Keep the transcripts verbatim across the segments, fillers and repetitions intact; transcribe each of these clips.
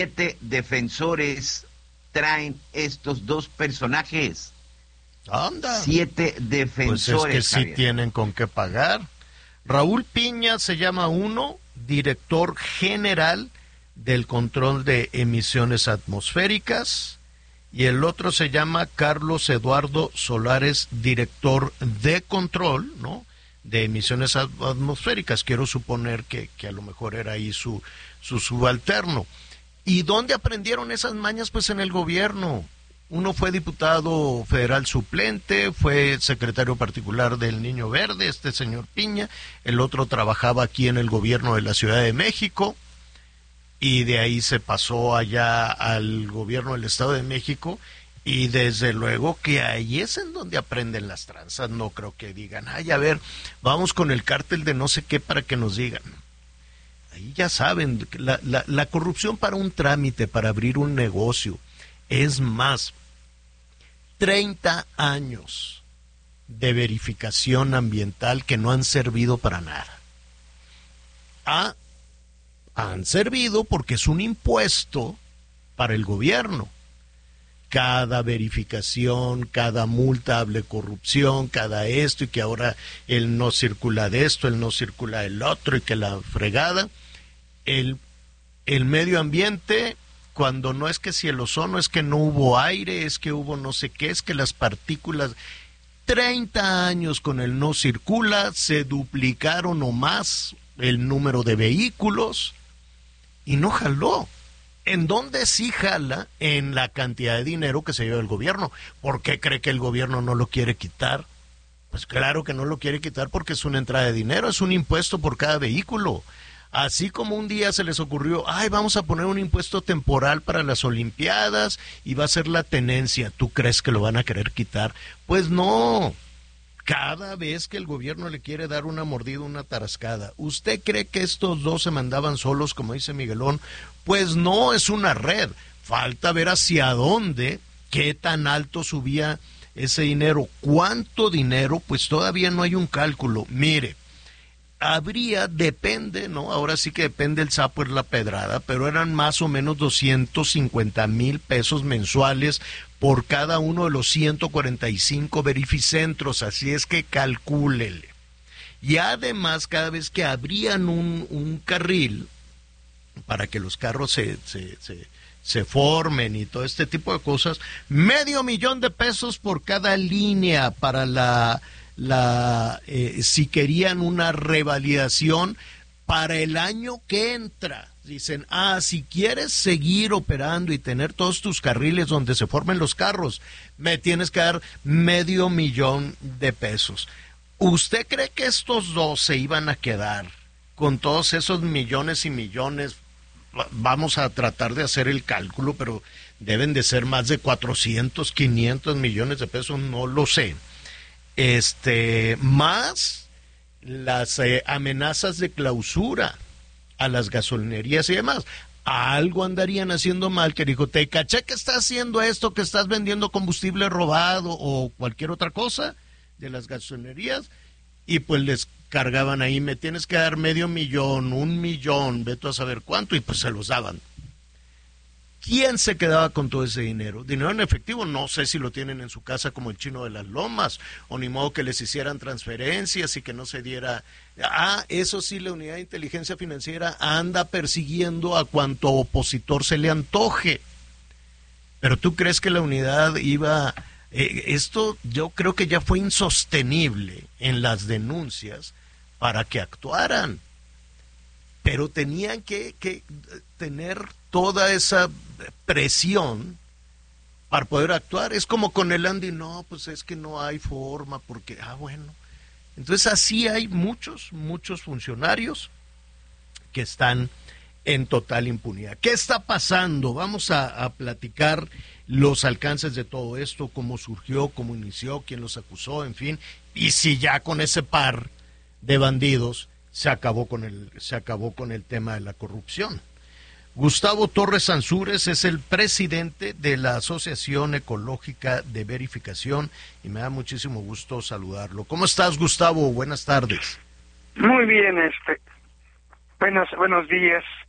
Siete defensores traen estos dos personajes. Anda. Siete defensores. Pues es que sí Javier. tienen con qué pagar. Raúl Piña se llama uno, director general del control de emisiones atmosféricas, y el otro se llama Carlos Eduardo Solares, director de control, ¿no?, de emisiones atmosféricas. Quiero suponer que, que a lo mejor era ahí su, su subalterno. ¿Y dónde aprendieron esas mañas? Pues en el gobierno. Uno fue diputado federal suplente, fue secretario particular del Niño Verde, este señor Piña. El otro trabajaba aquí en el gobierno de la Ciudad de México, y de ahí se pasó allá al gobierno del Estado de México, y desde luego que ahí es en donde aprenden las tranzas. No creo que digan, ay, a ver, vamos con el cártel de no sé qué para que nos digan. Ahí ya saben, la, la, la corrupción para un trámite, para abrir un negocio, es más, treinta años de verificación ambiental que no han servido para nada. Ah, han servido porque es un impuesto para el gobierno. Cada verificación, cada multa hable corrupción, cada esto, y que ahora él no circula de esto, él no circula del otro, y que la fregada. El, el medio ambiente, cuando no es que si el ozono, es que no hubo aire, es que hubo no sé qué, es que las partículas, treinta años con el no circula, se duplicaron o más el número de vehículos, y no jaló. ¿En dónde sí jala? En la cantidad de dinero que se lleva el gobierno. ¿Por qué cree que el gobierno no lo quiere quitar? Pues claro que no lo quiere quitar porque es una entrada de dinero, es un impuesto por cada vehículo. Así como un día se les ocurrió, ay, vamos a poner un impuesto temporal para las Olimpiadas y va a ser la tenencia. ¿Tú crees que lo van a querer quitar? Pues no. Cada vez que el gobierno le quiere dar una mordida, una tarascada. ¿Usted cree que estos dos se mandaban solos, como dice Miguelón? Pues no, es una red. Falta ver hacia dónde, qué tan alto subía ese dinero. ¿Cuánto dinero? Pues todavía no hay un cálculo. Mire, habría, depende, ¿no? Ahora sí que depende el sapo es la pedrada, pero eran más o menos doscientos cincuenta mil pesos mensuales por cada uno de los ciento cuarenta y cinco verificentros, así es que calcúlele. Y además, cada vez que abrían un, un carril para que los carros se, se, se, se formen y todo este tipo de cosas, medio millón de pesos por cada línea para la, la eh, si querían una revalidación para el año que entra. Dicen, ah, si quieres seguir operando y tener todos tus carriles donde se formen los carros, me tienes que dar medio millón de pesos. ¿Usted cree que estos dos se iban a quedar con todos esos millones y millones? Vamos a tratar de hacer el cálculo, pero deben de ser más de cuatrocientos, quinientos millones de pesos, no lo sé. Este, más las eh, amenazas de clausura a las gasolinerías y demás. Algo andarían haciendo mal, que dijo, te caché que estás haciendo esto, que estás vendiendo combustible robado o cualquier otra cosa de las gasolinerías, y pues les cargaban ahí, me tienes que dar medio millón, un millón, vete a saber cuánto, y pues se los daban. ¿Quién se quedaba con todo ese dinero? Dinero en efectivo, no sé si lo tienen en su casa como el Chino de las Lomas, o ni modo que les hicieran transferencias y que no se diera. Ah, eso sí, la Unidad de Inteligencia Financiera anda persiguiendo a cuanto opositor se le antoje. Pero ¿tú crees que la unidad iba? Eh, esto yo creo que ya fue insostenible en las denuncias para que actuaran. Pero tenían que, que tener toda esa presión para poder actuar. Es como con el Andy, no, pues es que no hay forma, porque, ah, bueno. Entonces así hay muchos, muchos funcionarios que están en total impunidad. ¿Qué está pasando? Vamos a, a platicar los alcances de todo esto, cómo surgió, cómo inició, quién los acusó, en fin, y si ya con ese par de bandidos se acabó con el, se acabó con el tema de la corrupción. Gustavo Torres Ansúrez es el presidente de la Asociación Ecológica de Verificación y me da muchísimo gusto saludarlo. ¿Cómo estás, Gustavo? Buenas tardes. Muy bien, este, buenos, buenos días.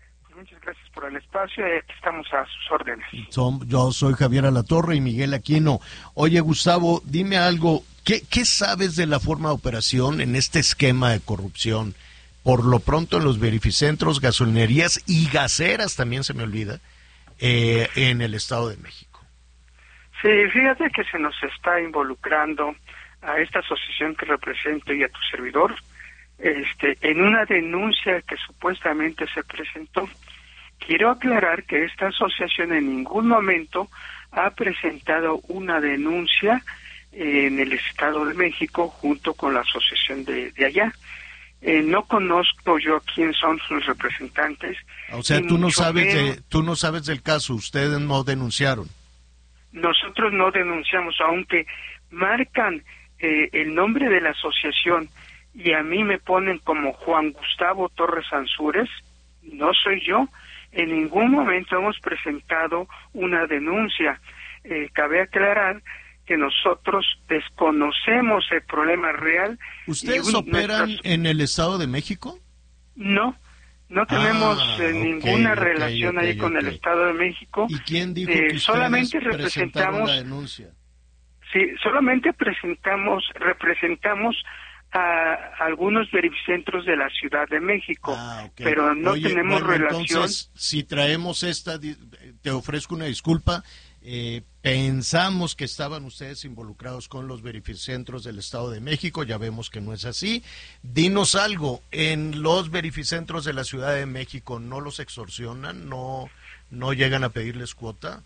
muchas gracias por el espacio y aquí estamos a sus órdenes. Son, yo soy Javier Alatorre y Miguel Aquino. Oye, Gustavo, dime algo, ¿qué, qué sabes de la forma de operación en este esquema de corrupción? Por lo pronto en los verificentros, gasolinerías y gaseras, también se me olvida, eh, en el Estado de México. Sí, fíjate que se nos está involucrando a esta asociación que represento y a tu servidor, este, en una denuncia que supuestamente se presentó. Quiero aclarar que esta asociación en ningún momento ha presentado una denuncia en el Estado de México junto con la asociación de, de allá. Eh, no conozco yo quién son sus representantes. O sea, tú no sabes de, tú no sabes del caso, ustedes no denunciaron. Nosotros no denunciamos, aunque marcan eh, el nombre de la asociación y a mí me ponen como Juan Gustavo Torres Ansúrez, no soy yo. En ningún momento hemos presentado una denuncia. Eh, cabe aclarar que nosotros desconocemos el problema real. ¿Ustedes un, operan nuestros... en el Estado de México? No, no tenemos ah, eh, okay, ninguna okay, relación okay, ahí con okay. el Estado de México. ¿Y quién dijo eh, que ustedes solamente presentaron representamos la denuncia? Sí, solamente presentamos, representamos a algunos verificentros de la Ciudad de México, ah, okay. pero no Oye, tenemos bueno, relación. Entonces, si traemos esta, te ofrezco una disculpa. Eh, pensamos que estaban ustedes involucrados con los verificentros del Estado de México, ya vemos que no es así. Dinos algo, ¿en los verificentros de la Ciudad de México no los extorsionan, no, no llegan a pedirles cuota?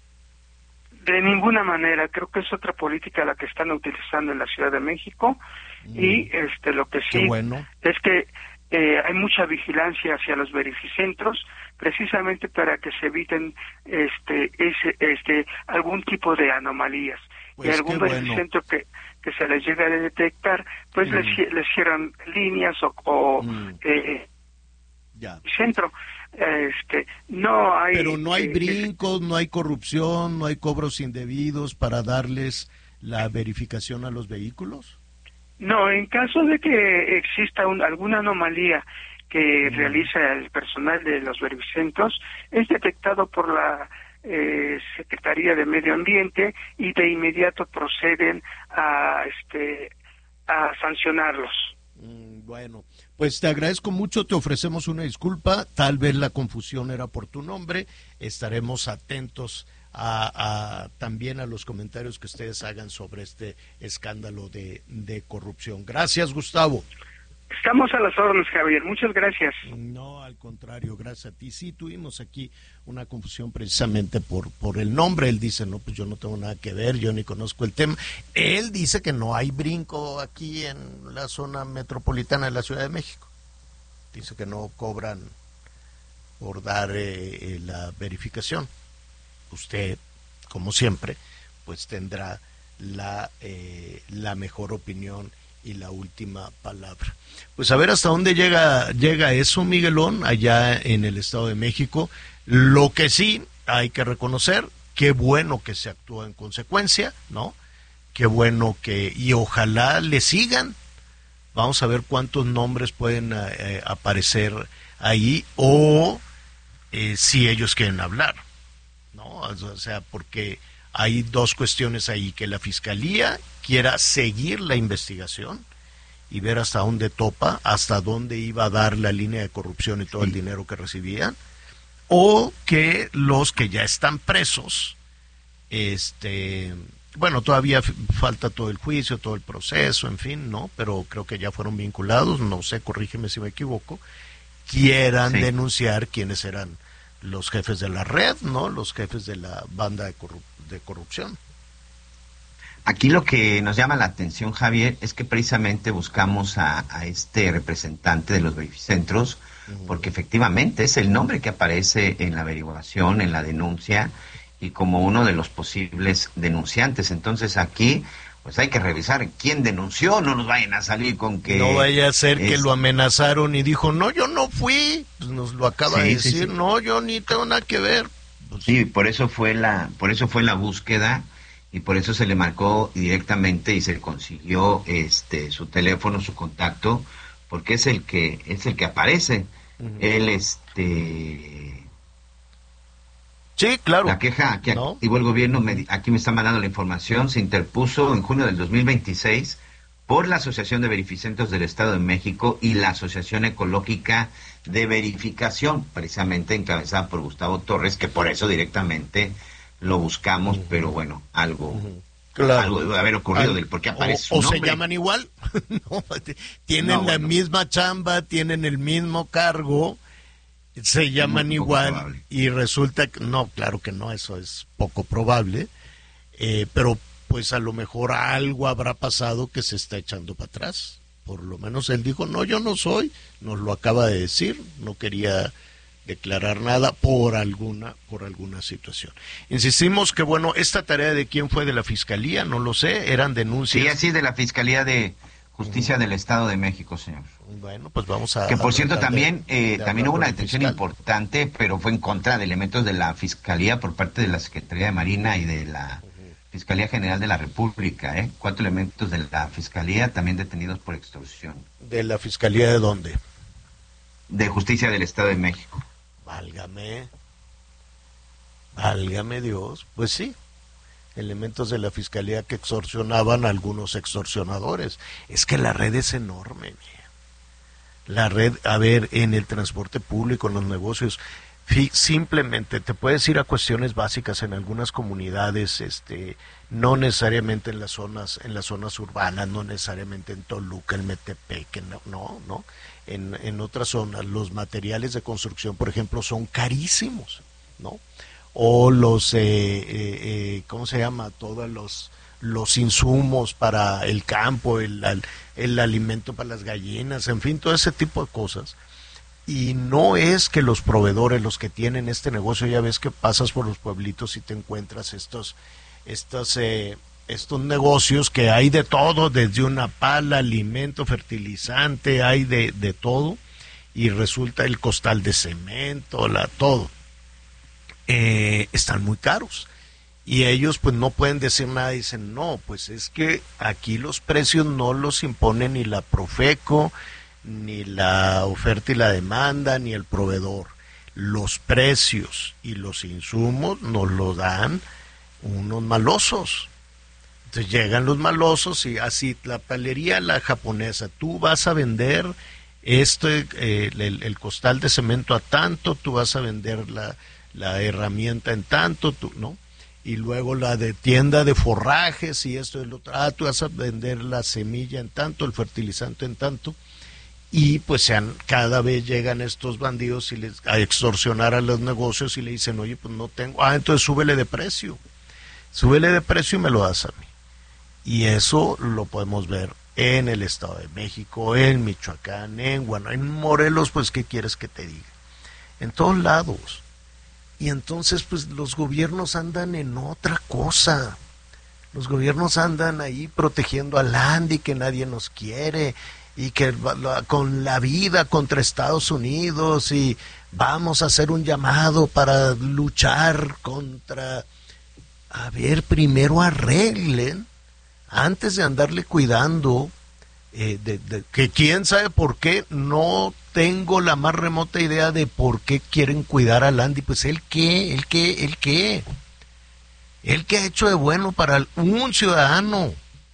De ninguna manera, creo que es otra política la que están utilizando en la Ciudad de México mm, y este lo que sí bueno. es que eh, hay mucha vigilancia hacia los verificentros precisamente para que se eviten este ese este algún tipo de anomalías. Pues y algún verificentro bueno. que que se les llegue a detectar, pues mm. les, les cierran líneas o, o mm. eh, ya. centro. Este, no hay. Pero no hay eh, brincos, no hay corrupción, no hay cobros indebidos para darles la verificación a los vehículos. No, en caso de que exista un, alguna anomalía que mm. realiza el personal de los verificentros, es detectado por la eh, Secretaría de Medio Ambiente y de inmediato proceden a este a sancionarlos. Mm, bueno, pues te agradezco mucho, te ofrecemos una disculpa, tal vez la confusión era por tu nombre, estaremos atentos a, a también a los comentarios que ustedes hagan sobre este escándalo de, de corrupción. Gracias, Gustavo. Estamos a las órdenes, Javier, muchas gracias. No, al contrario, gracias a ti. Sí, tuvimos aquí una confusión precisamente por, por el nombre. Él dice, no, pues yo no tengo nada que ver, yo ni conozco el tema. Él dice que no hay brinco aquí en la zona metropolitana de la Ciudad de México. Dice que no cobran por dar eh, eh, la verificación. Usted, como siempre, pues tendrá la, eh, la mejor opinión y la última palabra. Pues a ver hasta dónde llega llega eso, Miguelón, allá en el Estado de México. Lo que sí hay que reconocer, qué bueno que se actúa en consecuencia, ¿no? Qué bueno que, y ojalá le sigan. Vamos a ver cuántos nombres pueden eh, aparecer ahí, o eh, si ellos quieren hablar, ¿no? O sea, porque hay dos cuestiones ahí, que la Fiscalía quiera seguir la investigación y ver hasta dónde topa, hasta dónde iba a dar la línea de corrupción y todo el dinero que recibían, o que los que ya están presos, este, bueno, todavía falta todo el juicio, todo el proceso, en fin, ¿no? Pero creo que ya fueron vinculados, no sé, corrígeme si me equivoco, quieran sí. denunciar quiénes eran los jefes de la red, ¿no? Los jefes de la banda de, corrup- de corrupción. Aquí lo que nos llama la atención, Javier, es que precisamente buscamos a, a este representante de los verificentros, uh-huh. porque efectivamente es el nombre que aparece en la averiguación, en la denuncia, y como uno de los posibles denunciantes. Entonces aquí, pues hay que revisar quién denunció, no nos vayan a salir con que... No vaya a ser es... que lo amenazaron y dijo, no, yo no fui, pues nos lo acaba sí, de decir, sí, sí. no, yo ni tengo nada que ver. Pues... Sí, por eso fue la, por eso fue la búsqueda, y por eso se le marcó directamente y se consiguió este su teléfono, su contacto, porque es el que es el que aparece. Uh-huh. Él este Sí, claro. La queja que ¿No? activó el gobierno, me, aquí me está mandando la información, se interpuso en junio del dos mil veintiséis por la Asociación de Verificentos del Estado de México y la Asociación Ecológica de Verificación, precisamente encabezada por Gustavo Torres, que por eso directamente lo buscamos, uh-huh. pero bueno, algo, uh-huh. claro. algo debe haber ocurrido Al, del por qué aparece o, su nombre. O se llaman igual, no, tienen no, la bueno. misma chamba, tienen el mismo cargo, se llaman muy, igual probable. Y resulta que, no, claro que no, eso es poco probable, eh, pero pues a lo mejor algo habrá pasado que se está echando para atrás. Por lo menos él dijo, no, yo no soy, nos lo acaba de decir, no quería declarar nada por alguna por alguna situación. Insistimos que, bueno, esta tarea de quién fue, de la Fiscalía, no lo sé, eran denuncias. Sí, así de la Fiscalía de Justicia uh-huh. del Estado de México, señor. Bueno, pues vamos a... Que por cierto también de, eh, de también hubo una detención fiscal. importante, pero fue en contra de elementos de la Fiscalía por parte de la Secretaría de Marina y de la uh-huh. Fiscalía General de la República, ¿eh? Cuatro elementos de la Fiscalía también detenidos por extorsión. ¿De la Fiscalía de dónde? De Justicia del Estado de México. Válgame, válgame Dios, pues sí, elementos de la Fiscalía que extorsionaban a algunos extorsionadores. Es que la red es enorme, mía. La red, a ver, en el transporte público, en los negocios, simplemente te puedes ir a cuestiones básicas en algunas comunidades, este, no necesariamente en las zonas, en las zonas urbanas, no necesariamente en Toluca, en Metepec, no, no, no. En, en otras zonas, los materiales de construcción, por ejemplo, son carísimos, ¿no? O los, eh, eh, eh, ¿cómo se llama? Todos los, los insumos para el campo, el, el, el alimento para las gallinas, en fin, todo ese tipo de cosas. Y no es que los proveedores, los que tienen este negocio, ya ves que pasas por los pueblitos y te encuentras estos, estos, eh, estos negocios que hay de todo, desde una pala, alimento, fertilizante, hay de, de todo, y resulta el costal de cemento, la, todo, eh, están muy caros. Y ellos pues no pueden decir nada, dicen, no, pues es que aquí los precios no los impone ni la Profeco, ni la oferta y la demanda, ni el proveedor. Los precios y los insumos nos los dan unos malosos. Entonces llegan los malosos y así, la palería, la japonesa, tú vas a vender este, eh, el, el costal de cemento a tanto, tú vas a vender la, la herramienta en tanto, tú, ¿no? Y luego la de tienda de forrajes y esto y lo otro, ah, tú vas a vender la semilla en tanto, el fertilizante en tanto. Y pues sean, cada vez llegan estos bandidos y les, a extorsionar a los negocios y le dicen, oye, pues no tengo, ah, entonces súbele de precio, súbele de precio y me lo das a mí. Y eso lo podemos ver en el Estado de México, en Michoacán, en Guanajuato, en Morelos, pues ¿qué quieres que te diga? En todos lados. Y entonces pues los gobiernos andan en otra cosa. Los gobiernos andan ahí protegiendo al Andy, que nadie nos quiere, y que con la vida contra Estados Unidos, y vamos a hacer un llamado para luchar contra... A ver, primero arreglen, antes de andarle cuidando, eh, de, de, que quién sabe por qué, no tengo la más remota idea de por qué quieren cuidar al Andy. Pues él qué, él qué, él qué, él qué ha hecho de bueno para un ciudadano,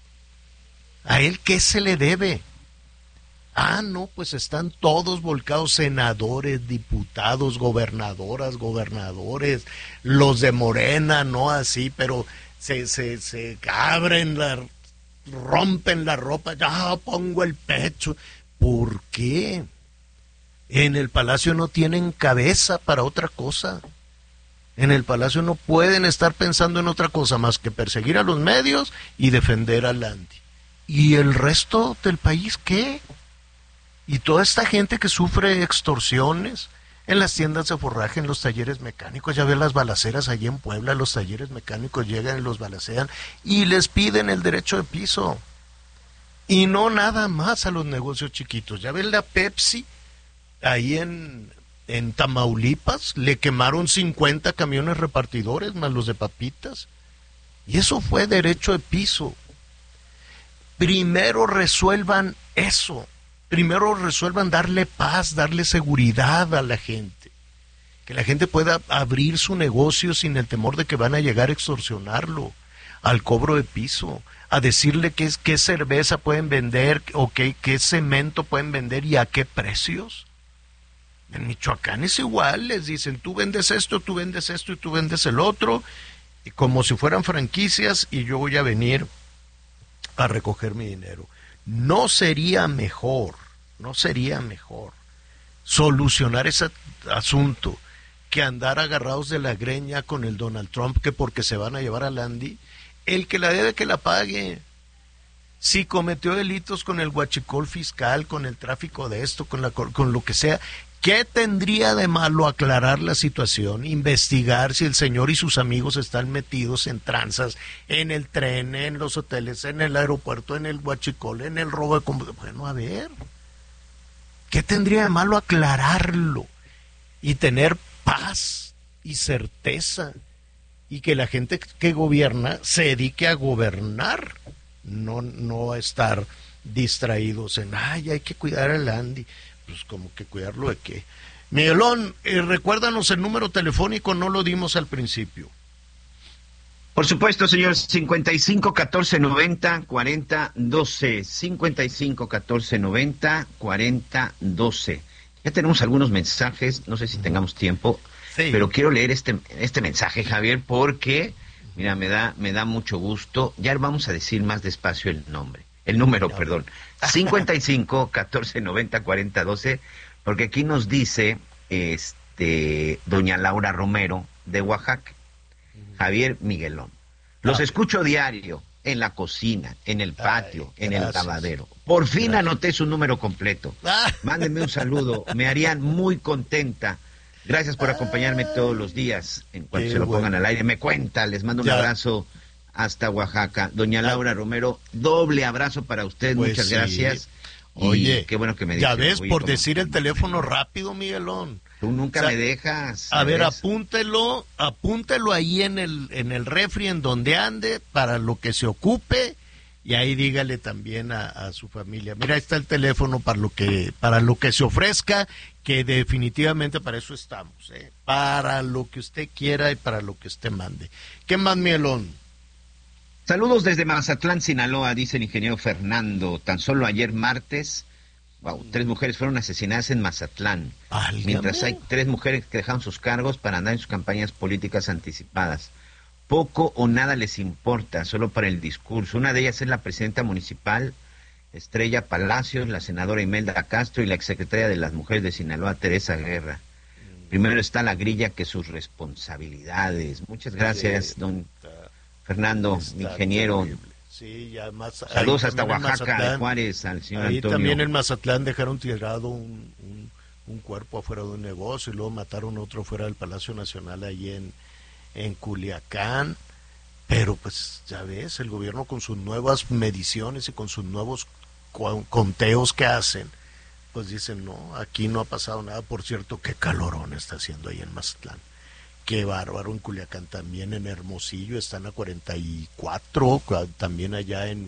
a él qué se le debe. Ah, no, pues están todos volcados, senadores, diputados, gobernadoras, gobernadores, los de Morena, no así, pero se, se, se abren, la, rompen la ropa, ya pongo el pecho. ¿Por qué? En el Palacio no tienen cabeza para otra cosa. En el Palacio no pueden estar pensando en otra cosa más que perseguir a los medios y defender al Andy. ¿Y el resto del país qué? Y toda esta gente que sufre extorsiones en las tiendas de forraje, en los talleres mecánicos, ya ven las balaceras allí en Puebla, los talleres mecánicos llegan y los balacean y les piden el derecho de piso. Y no nada más a los negocios chiquitos. Ya ven la Pepsi, ahí en, en Tamaulipas, le quemaron cincuenta camiones repartidores, más los de papitas. Y eso fue derecho de piso. Primero resuelvan eso. Primero resuelvan darle paz, darle seguridad a la gente. que la gente pueda abrir su negocio sin el temor de que van a llegar a extorsionarlo, al cobro de piso, a decirle qué, qué cerveza pueden vender o qué, qué cemento pueden vender y a qué precios. En Michoacán es igual, les dicen, tú vendes esto, tú vendes esto y tú vendes el otro, y como si fueran franquicias, y yo voy a venir a recoger mi dinero. No sería mejor, no sería mejor solucionar ese asunto que andar agarrados de la greña con el Donald Trump, que porque se van a llevar a Landy, el que la debe que la pague. Si cometió delitos con el huachicol fiscal, con el tráfico de esto, con, la, con lo que sea, ¿qué tendría de malo aclarar la situación, investigar si el señor y sus amigos están metidos en tranzas, en el tren, en los hoteles, en el aeropuerto, en el huachicol, en el robo de combustible? Bueno, a ver, ¿qué tendría de malo aclararlo y tener paz y certeza y que la gente que gobierna se dedique a gobernar, no, no a estar distraídos en, ay, hay que cuidar al Andy? Pues como que cuidarlo de qué. Miguelón, eh, recuérdanos el número telefónico, no lo dimos al principio. Por supuesto, señor, cincuenta y cinco catorce noventa cuarenta doce, cincuenta y cinco catorce noventa cuarenta doce. Ya tenemos algunos mensajes, no sé si tengamos tiempo, sí, pero quiero leer este este mensaje, Javier, porque mira, me da me da mucho gusto. Ya vamos a decir más despacio el nombre, el número, no. perdón. cincuenta y cinco catorce noventa cuarenta doce, porque aquí nos dice este doña Laura Romero de Oaxaca. Javier Miguelón, los ah, escucho diario, en la cocina, en el patio, ay, en el lavadero. Por fin gracias. Anoté su número completo. Mándenme un saludo, me harían muy contenta. Gracias por acompañarme todos los días. En cuanto Qué se lo bueno. pongan al aire, me cuenta, les mando un ya. abrazo hasta Oaxaca. Doña Laura Romero, doble abrazo para usted, pues muchas sí. gracias. Oye, y qué bueno que me dice. Ya ves, oye, por como... decir el teléfono rápido, Miguelón. Tú nunca o sea, me dejas. A ver, apúntelo, apúntelo ahí en el en el refri, en donde ande, para lo que se ocupe, y ahí dígale también a, a su familia. Mira, ahí está el teléfono para lo que para lo que se ofrezca, que definitivamente para eso estamos, ¿eh? Para lo que usted quiera y para lo que usted mande. ¿Qué más, Miguelón? Saludos desde Mazatlán, Sinaloa, dice el ingeniero Fernando. Tan solo ayer martes, wow, tres mujeres fueron asesinadas en Mazatlán. Válgame. Mientras hay tres mujeres que dejaron sus cargos para andar en sus campañas políticas anticipadas. Poco o nada les importa, solo para el discurso. Una de ellas es la presidenta municipal, Estrella Palacios, la senadora Imelda Castro y la exsecretaria de las Mujeres de Sinaloa, Teresa Guerra. Primero está la grilla que sus responsabilidades. Muchas gracias, sí, don Fernando, ingeniero. Sí, y además, saludos hasta Oaxaca, de Juárez, al señor ahí Antonio. También en Mazatlán dejaron tirado un, un, un cuerpo afuera de un negocio y luego mataron otro fuera del Palacio Nacional allí en, en Culiacán. Pero pues ya ves, el gobierno con sus nuevas mediciones y con sus nuevos conteos que hacen, pues dicen, no, aquí no ha pasado nada. Por cierto, qué calorón está haciendo ahí en Mazatlán. Qué bárbaro. En Culiacán también, en Hermosillo están a cuarenta y cuatro, también allá en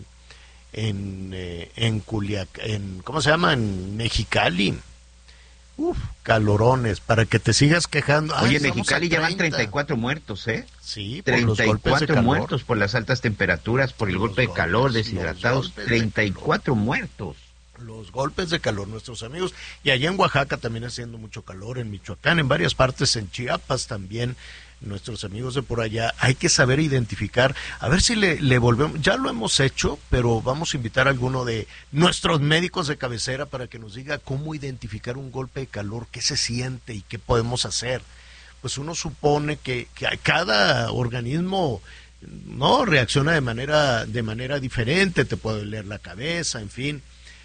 en eh, en Culiacán, en, ¿cómo se llama? En Mexicali. Uf, calorones, para que te sigas quejando. Oye, en Mexicali ya van treinta y cuatro muertos, ¿eh? Sí, por treinta y cuatro los golpes de calor. Muertos por las altas temperaturas, por el los golpe de golpes, calor, deshidratados, treinta y cuatro de muertos. Los golpes de calor, nuestros amigos, y allá en Oaxaca también haciendo mucho calor, en Michoacán, en varias partes, en Chiapas también, nuestros amigos de por allá. Hay que saber identificar, a ver si le, le volvemos, ya lo hemos hecho, pero vamos a invitar a alguno de nuestros médicos de cabecera para que nos diga cómo identificar un golpe de calor, qué se siente y qué podemos hacer. Pues uno supone que, que cada organismo no reacciona de manera, de manera diferente, te puede doler la cabeza, en fin.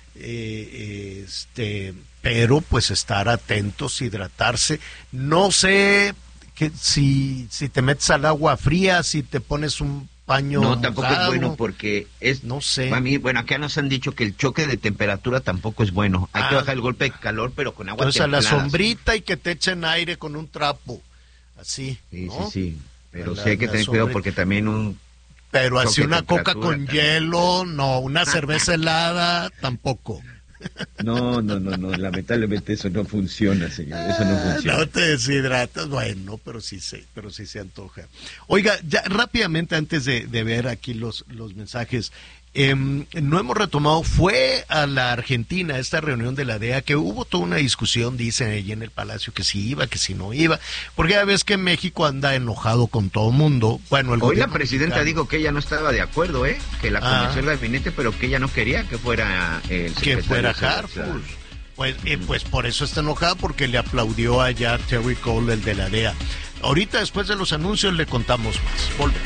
Eh, este, pero pues estar atentos, hidratarse. No sé que si si te metes al agua fría, si te pones un paño no, tampoco mojado, es bueno porque es no sé. A mí, bueno, acá nos han dicho que el choque de temperatura tampoco es bueno. Hay ah, que bajar el golpe de calor, pero con agua entonces templada. A la sombrita y que te echen aire con un trapo, así. Sí, ¿no? sí, sí. Pero la, sí hay que tener cuidado porque también un Pero así una coca con hielo, no, una cerveza helada, tampoco. No, no, no, no, lamentablemente eso no funciona, señor, eso no funciona. No te deshidratas, bueno, pero sí se, pero sí se antoja. Oiga, ya rápidamente antes de, de ver aquí los, los mensajes, eh, no hemos retomado, fue a la Argentina esta reunión de la D E A, que hubo toda una discusión, dicen allí en el Palacio, que si iba, que si no iba, porque ya ves que México anda enojado con todo mundo. Bueno, el Hoy la gobierno presidenta mexicano dijo que ella no estaba de acuerdo, ¿eh? Que la convenció el gabinete, pero que ella no quería que fuera el que fuera Harfuch. Pues, eh, pues por eso está enojada, porque le aplaudió allá Terry Cole, el de la D E A. Ahorita, después de los anuncios, le contamos más. Volvemos.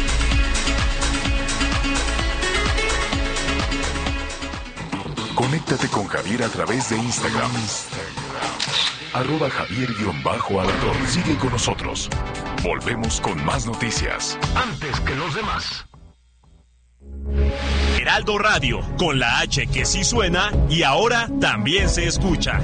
Conéctate con Javier a través de Instagram. Arroba Javier-Alador. Sigue con nosotros. Volvemos con más noticias. Antes que los demás. Heraldo Radio, con la H que sí suena y ahora también se escucha.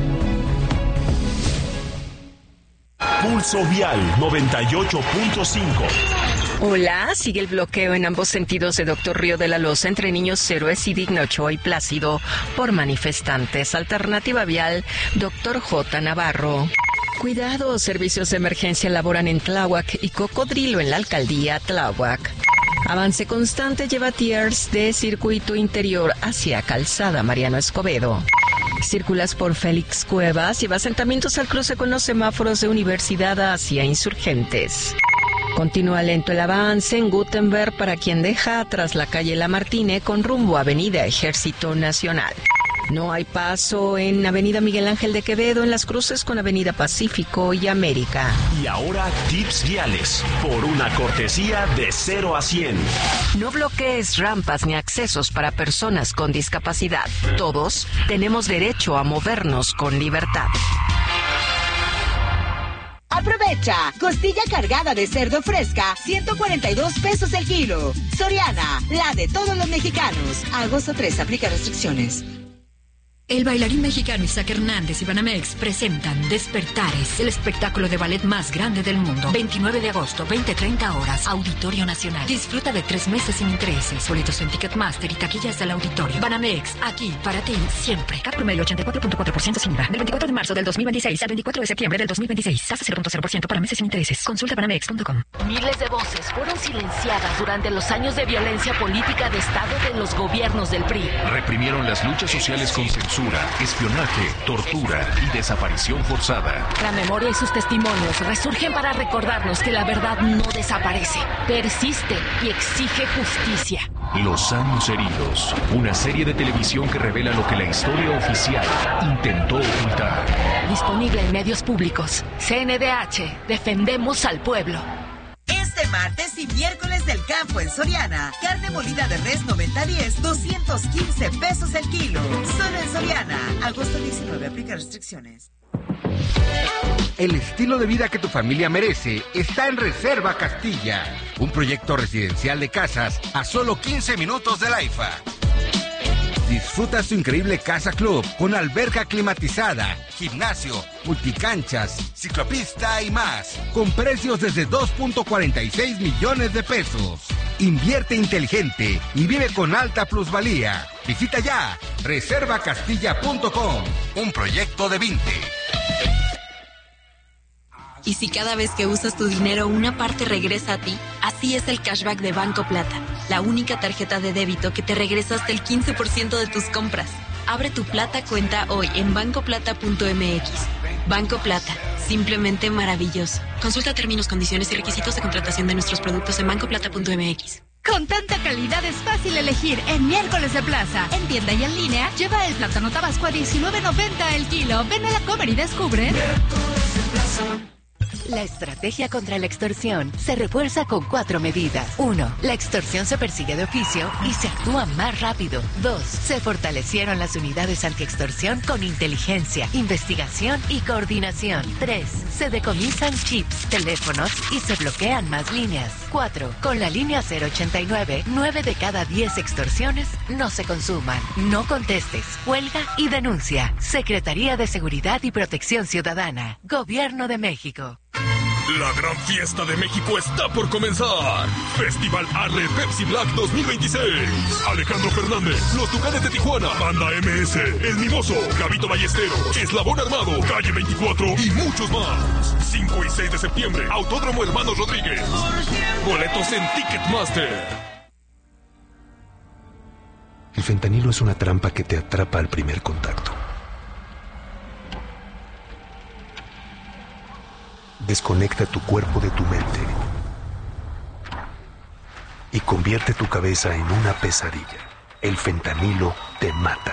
Pulso Vial noventa y ocho punto cinco. Hola, sigue el bloqueo en ambos sentidos de Doctor Río de la Loza entre Niños Héroes y Digno Ochoa y Plácido por manifestantes. Alternativa vial, Doctor J. Navarro. Cuidado, servicios de emergencia laboran en Tláhuac y Cocodrilo en la alcaldía Tláhuac. Avance constante lleva tiers de circuito interior hacia Calzada Mariano Escobedo. Circulas por Félix Cuevas, lleva asentamientos al cruce con los semáforos de Universidad hacia Insurgentes. Continúa lento el avance en Gutenberg para quien deja atrás la calle Lamartine con rumbo a Avenida Ejército Nacional. No hay paso en Avenida Miguel Ángel de Quevedo en las cruces con Avenida Pacífico y América. Y ahora tips viales por una cortesía de cero a cien. No bloquees rampas ni accesos para personas con discapacidad. Todos tenemos derecho a movernos con libertad. Aprovecha, costilla cargada de cerdo fresca, ciento cuarenta y dos pesos el kilo. Soriana, la de todos los mexicanos. Agosto tres, aplica restricciones. El bailarín mexicano Isaac Hernández y Banamex presentan Despertares, el espectáculo de ballet más grande del mundo. veintinueve de agosto, veinte treinta horas, Auditorio Nacional. Disfruta de tres meses sin intereses. Boletos en Ticketmaster y taquillas del auditorio. Banamex, aquí para ti, siempre. Cat promedio ochenta y cuatro punto cuatro por ciento sin I V A. Del veinticuatro de marzo del dos mil veintiséis al veinticuatro de septiembre del dos mil veintiséis. Tasa cero punto cero por ciento para meses sin intereses. Consulta banamex punto com. Miles de voces fueron silenciadas durante los años de violencia política de Estado de los gobiernos del P R I. Reprimieron las luchas sociales con censura, espionaje, tortura y desaparición forzada. La memoria y sus testimonios resurgen para recordarnos que la verdad no desaparece, persiste y exige justicia. Los años heridos, una serie de televisión que revela lo que la historia oficial intentó ocultar. Disponible en medios públicos. C N D H, defendemos al pueblo. Este martes y miércoles del campo en Soriana. Carne molida de res noventa diez, doscientos quince pesos el kilo. Solo en Soriana. Agosto diecinueve, aplica restricciones. El estilo de vida que tu familia merece está en Reserva Castilla, un proyecto residencial de casas a solo quince minutos de Laifa. Disfruta su increíble casa club con alberca climatizada, gimnasio, multicanchas, ciclopista y más, con precios desde dos punto cuarenta y seis millones de pesos. Invierte inteligente y vive con alta plusvalía. Visita ya reserva castilla punto com, un proyecto de Vinte. Y si cada vez que usas tu dinero una parte regresa a ti, así es el cashback de Banco Plata, la única tarjeta de débito que te regresa hasta el quince por ciento de tus compras. Abre tu Plata cuenta hoy en banco plata punto m x. Banco Plata, simplemente maravilloso. Consulta términos, condiciones y requisitos de contratación de nuestros productos en banco plata punto m x. Con tanta calidad es fácil elegir en Miércoles de Plaza. En tienda y en línea, lleva el plátano tabasco a diecinueve noventa el kilo. Ven a la Comer y descubre. Miércoles de Plaza. La estrategia contra la extorsión se refuerza con cuatro medidas. Uno, la extorsión se persigue de oficio y se actúa más rápido. Dos, se fortalecieron las unidades antiextorsión con inteligencia, investigación y coordinación. Tres, se decomisan chips, teléfonos y se bloquean más líneas. Cuatro, con la línea cero ochenta y nueve, nueve de cada diez extorsiones no se consuman. No contestes, huelga y denuncia. Secretaría de Seguridad y Protección Ciudadana. Gobierno de México. La gran fiesta de México está por comenzar. Festival Arre Pepsi Black dos mil veintiséis. Alejandro Fernández, Los Tucanes de Tijuana, Banda M S, El Mimoso, Gabito Ballesteros, Eslabón Armado, Calle veinticuatro y muchos más. cinco y seis de septiembre, Autódromo Hermanos Rodríguez. Boletos en Ticketmaster. El fentanilo es una trampa que te atrapa al primer contacto. Desconecta tu cuerpo de tu mente y convierte tu cabeza en una pesadilla. El fentanilo te mata.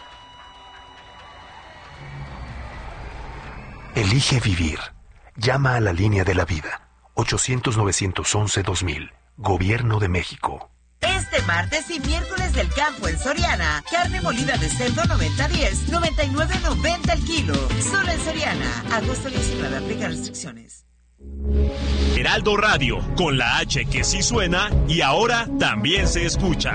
Elige vivir. Llama a la línea de la vida. ochocientos, novecientos once, dos mil. Gobierno de México. Este martes y miércoles del campo en Soriana, carne molida de cerdo noventa diez, noventa y nueve noventa el kilo. Solo en Soriana. Agosto diecinueve, aplica restricciones. Heraldo Radio, con la H que sí suena y ahora también se escucha.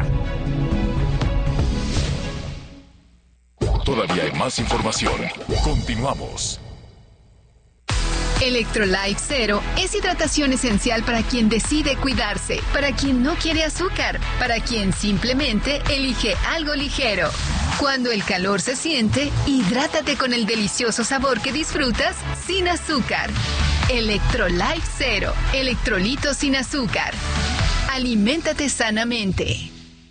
Todavía hay más información. Continuamos. Electrolyte Zero es hidratación esencial para quien decide cuidarse, para quien no quiere azúcar, para quien simplemente elige algo ligero. Cuando el calor se siente, hidrátate con el delicioso sabor que disfrutas sin azúcar. Electrolyte Zero, electrolitos sin azúcar. Aliméntate sanamente.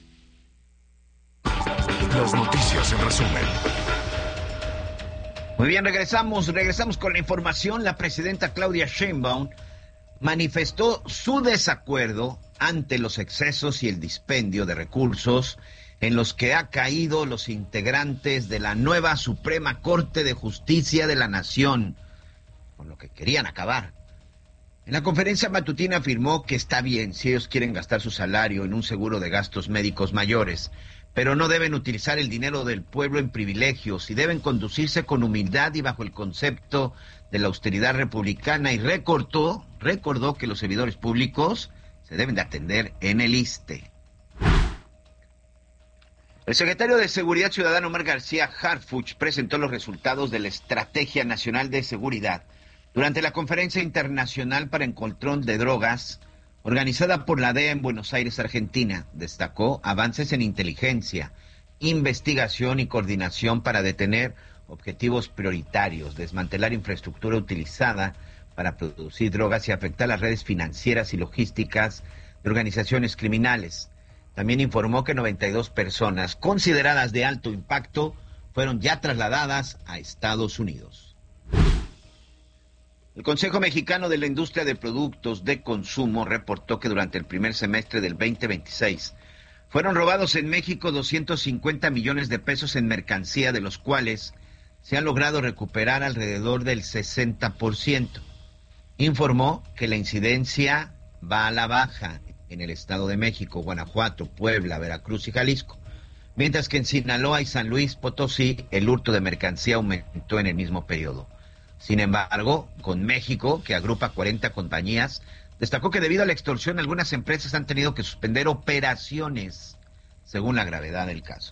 Las noticias en resumen. Muy bien, regresamos, regresamos con la información. La presidenta Claudia Sheinbaum manifestó su desacuerdo ante los excesos y el dispendio de recursos en los que ha caído los integrantes de la nueva Suprema Corte de Justicia de la Nación, con lo que querían acabar. En la conferencia matutina afirmó que está bien si ellos quieren gastar su salario en un seguro de gastos médicos mayores, pero no deben utilizar el dinero del pueblo en privilegios y deben conducirse con humildad y bajo el concepto de la austeridad republicana, y recordó, recordó que los servidores públicos se deben de atender en el ISSSTE. El secretario de Seguridad Ciudadana, Omar García Harfuch, presentó los resultados de la Estrategia Nacional de Seguridad durante la Conferencia Internacional para el Control de Drogas, organizada por la D E A en Buenos Aires, Argentina. Destacó avances en inteligencia, investigación y coordinación para detener objetivos prioritarios, desmantelar infraestructura utilizada para producir drogas y afectar las redes financieras y logísticas de organizaciones criminales. También informó que noventa y dos personas consideradas de alto impacto fueron ya trasladadas a Estados Unidos. El Consejo Mexicano de la Industria de Productos de Consumo reportó que durante el primer semestre del veinte veintiséis fueron robados en México doscientos cincuenta millones de pesos en mercancía, de los cuales se ha logrado recuperar alrededor del sesenta por ciento. Informó que la incidencia va a la baja en el Estado de México, Guanajuato, Puebla, Veracruz y Jalisco, mientras que en Sinaloa y San Luis Potosí el hurto de mercancía aumentó en el mismo periodo. Sin embargo, con México, que agrupa cuarenta compañías, destacó que debido a la extorsión algunas empresas han tenido que suspender operaciones según la gravedad del caso.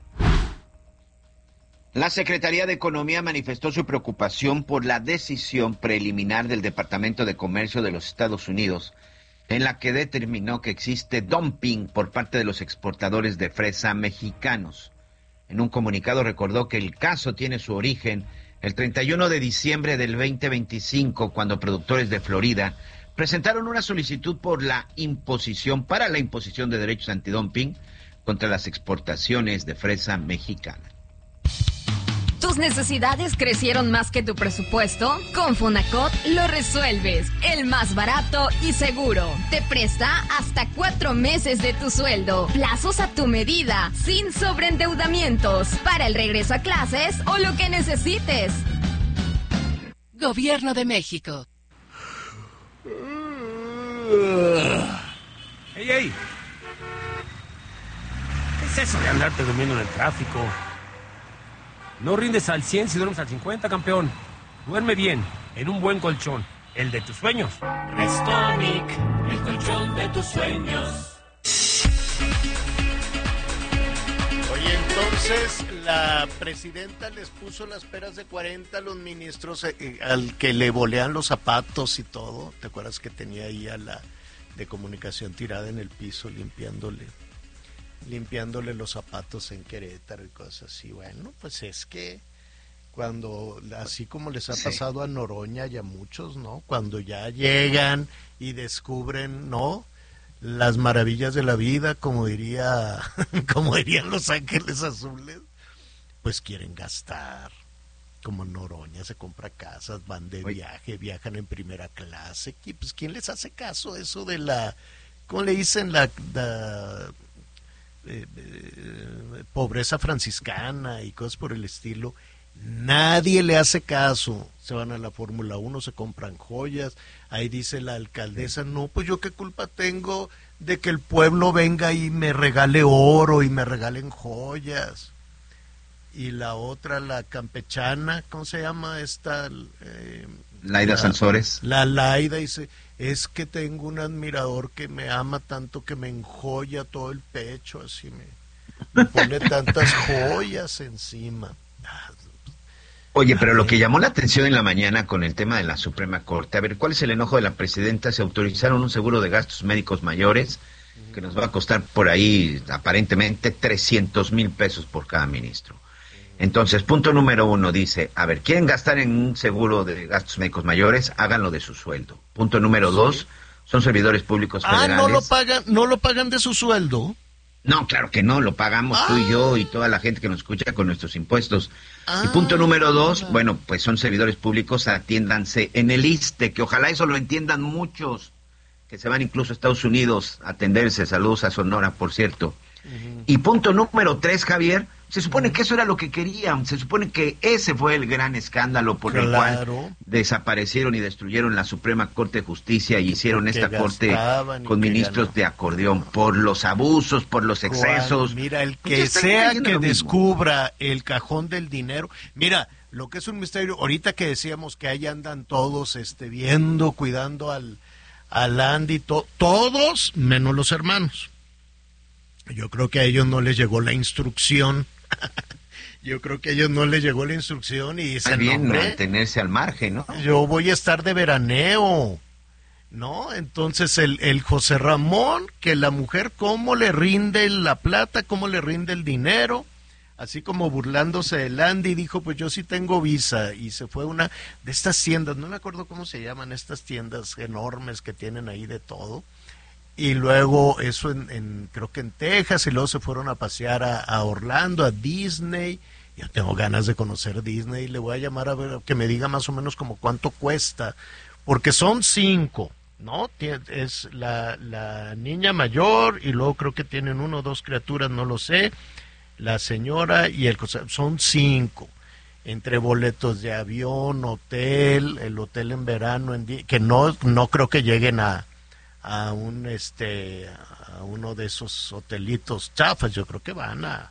La Secretaría de Economía manifestó su preocupación por la decisión preliminar del Departamento de Comercio de los Estados Unidos, en la que determinó que existe dumping por parte de los exportadores de fresa mexicanos. En un comunicado recordó que el caso tiene su origen el treinta y uno de diciembre del veinte veinticinco, cuando productores de Florida presentaron una solicitud por la imposición, para la imposición de derechos antidumping contra las exportaciones de fresa mexicana. ¿Tus necesidades crecieron más que tu presupuesto? Con Fonacot lo resuelves. El más barato y seguro. Te presta hasta cuatro meses de tu sueldo. Plazos a tu medida, sin sobreendeudamientos. Para el regreso a clases o lo que necesites. Gobierno de México. ¡Ey, ey! ¿Qué es eso de andarte durmiendo en el tráfico? No rindes al cien si duermes al cincuenta, campeón. Duerme bien, en un buen colchón, el de tus sueños. Restonic, el colchón de tus sueños. Oye, entonces entonces la presidenta les puso las peras de cuarenta a los ministros, eh, al que le bolean los zapatos y todo. ¿Te acuerdas que tenía ahí a la de comunicación tirada en el piso limpiándole limpiándole los zapatos en Querétaro y cosas así? Bueno, pues es que cuando, así como les ha sí. pasado a Noroña y a muchos, ¿no? Cuando ya llegan y descubren, ¿no?, las maravillas de la vida, como diría, como dirían Los Ángeles Azules, pues quieren gastar. Como Noroña se compra casas, van de viaje, viajan en primera clase. Y pues ¿quién les hace caso eso de la, ¿cómo le dicen? La, la eh, eh, pobreza franciscana y cosas por el estilo. Nadie le hace caso. Se van a la Fórmula uno, se compran joyas. Ahí dice la alcaldesa, no, pues yo qué culpa tengo de que el pueblo venga y me regale oro y me regalen joyas. Y la otra, la campechana, ¿cómo se llama esta? Eh, Laida la, Sansores. La Laida dice, es que tengo un admirador que me ama tanto que me enjoya todo el pecho, así me, me pone tantas joyas encima. Oye, pero lo que llamó la atención en la mañana con el tema de la Suprema Corte, a ver, ¿cuál es el enojo de la presidenta? Se autorizaron un seguro de gastos médicos mayores que nos va a costar por ahí, aparentemente, trescientos mil pesos por cada ministro. Entonces, punto número uno dice, a ver, ¿quieren gastar en un seguro de gastos médicos mayores? Háganlo de su sueldo. Punto número dos, son servidores públicos federales. Ah, ¿no lo pagan, no lo pagan de su sueldo? No, claro que no, lo pagamos ah. tú y yo y toda la gente que nos escucha con nuestros impuestos. Ah. Y punto número dos, bueno, pues son servidores públicos, atiéndanse en el ISSSTE, que ojalá eso lo entiendan muchos, que se van incluso a Estados Unidos a atenderse. Saludos a Sonora, por cierto. Uh-huh. Y punto número tres, Javier, se supone uh-huh. que eso era lo que querían, se supone que ese fue el gran escándalo por claro. el cual desaparecieron y destruyeron la Suprema Corte de Justicia y hicieron Porque esta corte con ministros de acordeón, por los abusos, por los excesos. ¿Cuál? Mira, el que pues sea que descubra el cajón del dinero, mira, lo que es un misterio, ahorita que decíamos que ahí andan todos este viendo, cuidando al, al Andy, to, todos menos los hermanos. Yo creo que a ellos no les llegó la instrucción. Yo creo que a ellos no les llegó la instrucción y dicen, está bien mantenerse al margen, ¿no? Yo voy a estar de veraneo, ¿no? Entonces el, el José Ramón, que la mujer cómo le rinde la plata, cómo le rinde el dinero, así como burlándose del Andy, dijo, pues yo sí tengo visa, y se fue a una de estas tiendas, no me acuerdo cómo se llaman, estas tiendas enormes que tienen ahí de todo. Y luego eso en, en creo que en Texas, y luego se fueron a pasear a, a Orlando, a Disney. Yo tengo ganas de conocer Disney, le voy a llamar a ver que me diga más o menos como cuánto cuesta, porque son cinco, ¿no? Es la, la niña mayor y luego creo que tienen uno o dos criaturas, no lo sé, la señora y el son cinco. Entre boletos de avión, hotel, el hotel en verano, en, que no, no creo que lleguen a a un este a uno de esos hotelitos chafas, yo creo que van a,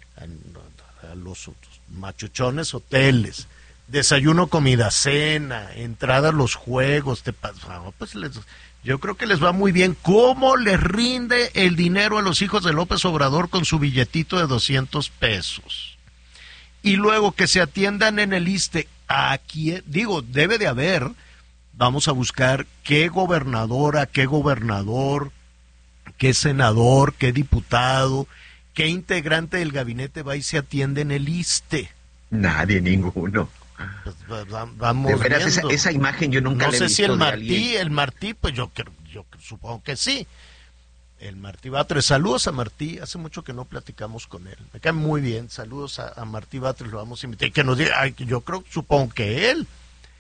a, a los machuchones hoteles, desayuno, comida, cena, entrada a los juegos, te pasó, pues les, yo creo que les va muy bien. ¿Cómo les rinde el dinero a los hijos de López Obrador con su billetito de doscientos pesos? Y luego que se atiendan en el ISSSTE, aquí digo, debe de haber. Vamos a buscar qué gobernadora, qué gobernador, qué senador, qué diputado, qué integrante del gabinete va y se atiende en el ISSSTE. Nadie, ninguno. Pues, vamos de veras, esa, esa imagen yo nunca no la he visto. No sé si el Martí, alguien. el Martí, pues yo, yo supongo que sí. El Martí Batres, saludos a Martí, hace mucho que no platicamos con él. Me cae muy bien, saludos a, a Martí Batres, lo vamos a invitar. Que nos diga, ay, yo creo, supongo que él.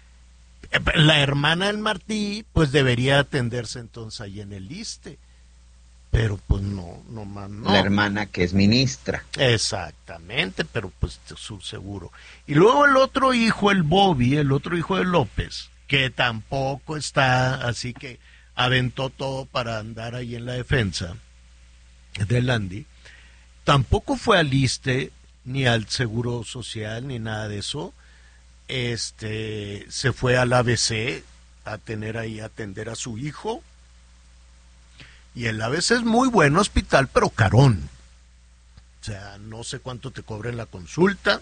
La hermana del Martí, pues debería atenderse entonces ahí en el ISSSTE, pero pues no, no más no. La hermana que es ministra. Exactamente, pero pues su seguro. Y luego el otro hijo, el Bobby, el otro hijo de López, que tampoco está, así que aventó todo para andar ahí en la defensa del Andy, tampoco fue al ISSSTE, ni al Seguro Social, ni nada de eso. Este se fue al A B C a tener ahí a atender a su hijo, y el A B C es muy buen hospital, pero carón, O sea, no sé cuánto te cobren la consulta,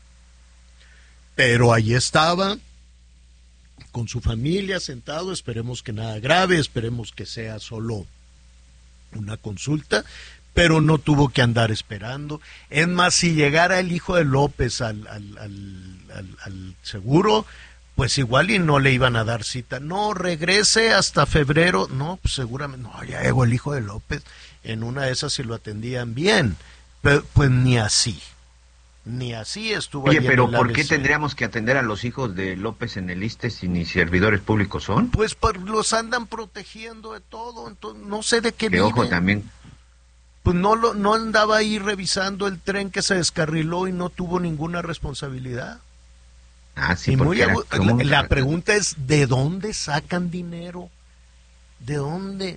pero ahí estaba, con su familia sentado, esperemos que nada grave, esperemos que sea solo una consulta, pero no tuvo que andar esperando. Es más, si llegara el hijo de López al, al, al, al, al seguro, pues igual y no le iban a dar cita. No, regrese hasta febrero. No, pues seguramente, no, ya llegó el hijo de López. En una de esas si lo atendían bien. Pero, pues ni así. Ni así estuvo. Oye, pero ¿por qué tendríamos que atender a los hijos de López en el ISSSTE si ni servidores públicos son? Pues por, los andan protegiendo de todo, entonces no sé de qué viven. Ojo también. Pues no, lo, no andaba ahí revisando el tren que se descarriló y no tuvo ninguna responsabilidad. Ah, sí, y muy era, la, la pregunta es, ¿de dónde sacan dinero? ¿De dónde?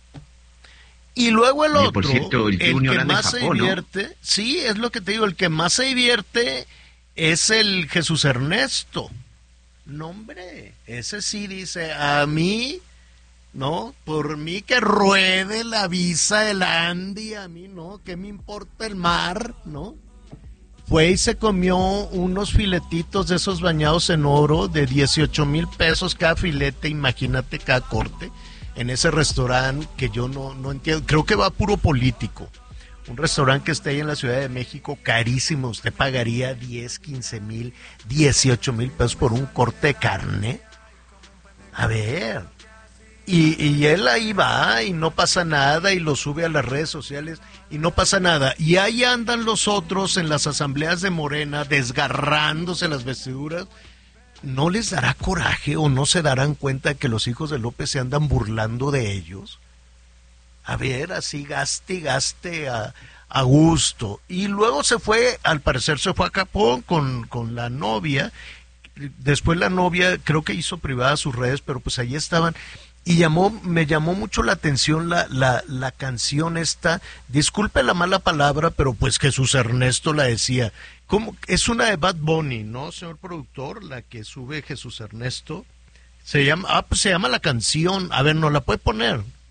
Y luego el Oye, otro, cierto, el, el que más Japón, se divierte, ¿no? Sí, es lo que te digo, el que más se divierte es el Jesús Ernesto. No, hombre, ese sí dice, a mí, ¿no? Por mí que ruede la visa del Andy, a mí no, ¿qué me importa el mar, no? Fue y se comió unos filetitos de esos bañados en oro de dieciocho mil pesos cada filete, imagínate cada corte, en ese restaurante que yo no, no entiendo, creo que va puro político, un restaurante que está ahí en la Ciudad de México, carísimo, usted pagaría diez, quince mil, dieciocho mil pesos por un corte de carne, a ver, y, y él ahí va y no pasa nada y lo sube a las redes sociales y no pasa nada, y ahí andan los otros en las asambleas de Morena desgarrándose las vestiduras. ¿No les dará coraje o no se darán cuenta que los hijos de López se andan burlando de ellos? A ver, así gaste y gaste a, a gusto. Y luego se fue, al parecer se fue a Japón con, con la novia. Después la novia creo que hizo privadas sus redes, pero pues allí estaban. Y llamó, me llamó mucho la atención la, la, la canción esta, disculpe la mala palabra, pero pues Jesús Ernesto la decía. ¿Cómo? Es una de Bad Bunny, ¿no, señor productor? La que sube Jesús Ernesto. Se llama, ah, pues se llama la canción. A ver, ¿no la puede poner?